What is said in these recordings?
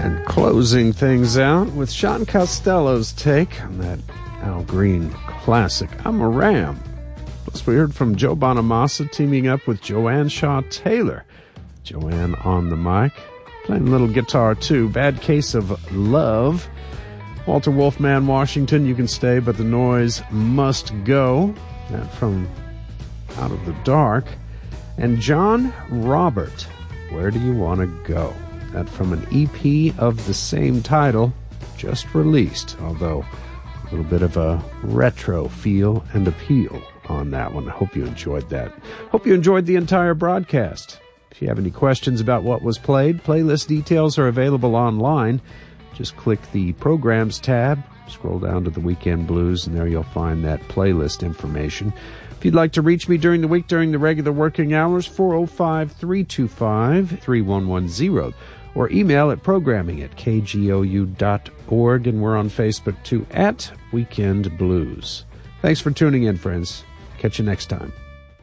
And closing things out with Sean Costello's take on that Al Green classic, I'm a Ram. Plus, we heard from Joe Bonamassa teaming up with Joanne Shaw Taylor. Joanne on the mic, playing a little guitar too. Bad Case of Love. Walter Wolfman Washington, You Can Stay, But the Noise Must Go. That from Out of the Dark. And John Robert, Where Do You Want to Go? That from an EP of the same title, just released, although a little bit of a retro feel and appeal on that one. I hope you enjoyed that. Hope you enjoyed the entire broadcast. If you have any questions about what was played, playlist details are available online. Just click the Programs tab, scroll down to the Weekend Blues, and there you'll find that playlist information. If you'd like to reach me during the week, during the regular working hours, 405-325-3110, or email at programming@kgou.org, and we're on Facebook too, at Weekend Blues. Thanks for tuning in, friends. Catch you next time.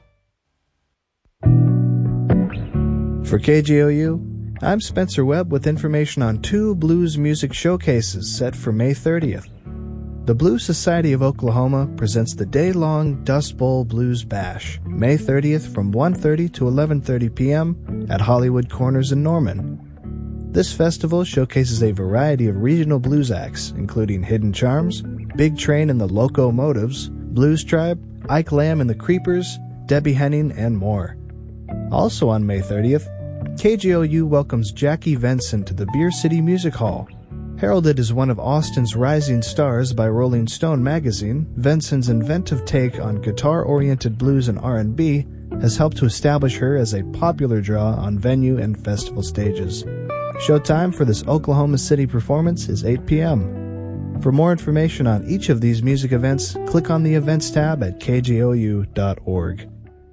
For KGOU, I'm Spencer Webb with information on 2 blues music showcases set for May 30th. The Blues Society of Oklahoma presents the day-long Dust Bowl Blues Bash, May 30th from 1:30 to 11:30 p.m. at Hollywood Corners in Norman. This festival showcases a variety of regional blues acts, including Hidden Charms, Big Train and the Locomotives, Blues Tribe, Ike Lamb and the Creepers, Debbie Henning, and more. Also on May 30th, KGOU welcomes Jackie Venson to the Beer City Music Hall. Heralded as one of Austin's rising stars by Rolling Stone magazine, Venson's inventive take on guitar-oriented blues and R&B has helped to establish her as a popular draw on venue and festival stages. Showtime for this Oklahoma City performance is 8 p.m. For more information on each of these music events, click on the Events tab at kgou.org.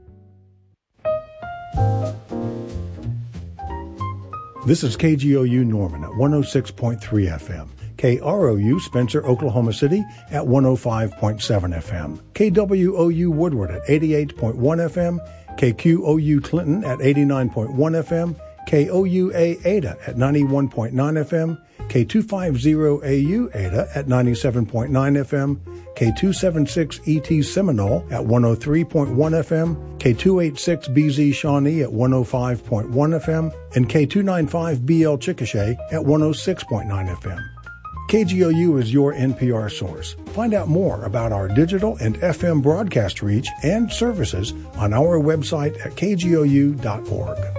This is KGOU Norman at 106.3 FM. KROU Spencer, Oklahoma City at 105.7 FM. KWOU Woodward at 88.1 FM. KQOU Clinton at 89.1 FM. KOUA Ada at 91.9 FM. K250AU Ada at 97.9 FM. K276ET Seminole at 103.1 FM, K286BZ Shawnee at 105.1 FM, and K295BL Chickasha at 106.9 FM. KGOU is your NPR source. Find out more about our digital and FM broadcast reach and services on our website at kgou.org.